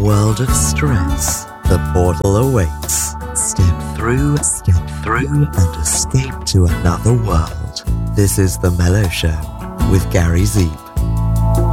world of stress, the portal awaits. Step through, and escape to another world. This is The Mellow Show with Gary Zeep.